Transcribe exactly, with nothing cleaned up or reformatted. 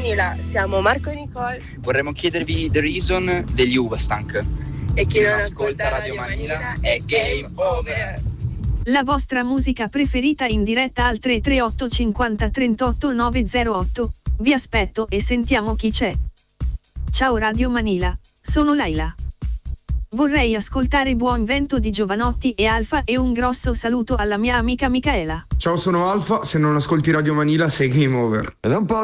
Manila, siamo Marco e Nicole. Vorremmo chiedervi The Reason degli Uvastank. E chi non ascolta Radio Manila è game over. La vostra musica preferita in diretta al tre tre otto cinquanta trentotto novecentotto. Vi aspetto e sentiamo chi c'è. Ciao Radio Manila, sono Laila. Vorrei ascoltare Buon Vento di Giovanotti e Alfa e un grosso saluto alla mia amica Micaela. Ciao, sono Alfa, se non ascolti Radio Manila sei game over. Ed è un po'